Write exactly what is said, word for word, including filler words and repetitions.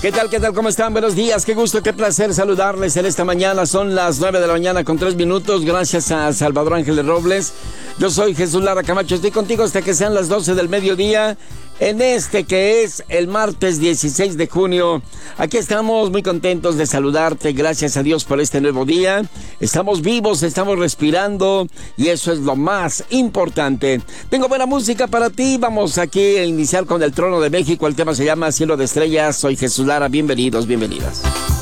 ¿Qué tal, qué tal, cómo están? Buenos días, qué gusto, qué placer saludarles en esta mañana. Son las nueve de la mañana con tres minutos, gracias a Salvador Ángeles Robles. Yo soy Jesús Lara Camacho, estoy contigo hasta que sean las doce del mediodía, en este que es el martes dieciséis de junio. Aquí estamos muy contentos de saludarte, gracias a Dios por este nuevo día. Estamos vivos, estamos respirando y eso es lo más importante. Tengo buena música para ti, vamos aquí a iniciar con el Trono de México. El tema se llama Cielo de Estrellas. Soy Jesús Lara, bienvenidos, bienvenidas.